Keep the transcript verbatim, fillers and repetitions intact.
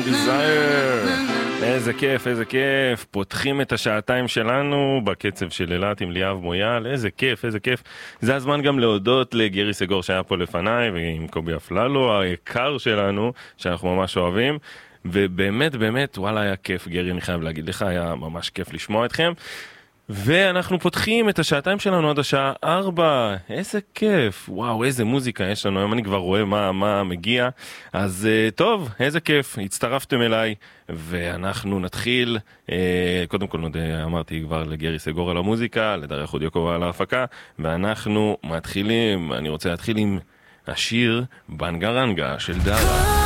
Desire. איזה כיף, איזה כיף. פותחים את השעתיים שלנו בקצב של אילת עם ליאב מויאל. איזה כיף, איזה כיף. זה הזמן גם להודות לגרי סגור שהיה פה לפניי, ועם קובי אפללו, היקר שלנו, שאנחנו ממש אוהבים. ובאמת, באמת, וואלה, היה כיף, גרי, אני חייב להגיד לך, היה ממש כיף לשמוע אתכם. ואנחנו פותחים את השעתיים שלנו עד השעה ארבע. איזה כיף. וואו, איזה מוזיקה יש לנו. היום אני כבר רואה מה, מה מגיע. אז טוב, איזה כיף. הצטרפתם אליי, ואנחנו נתחיל. קודם כל נודה, אמרתי כבר לגרי סגור על המוזיקה, לדרך עוד יוקו על ההפקה, ואנחנו מתחילים. אני רוצה להתחיל עם השיר בנגרנגה של דרה.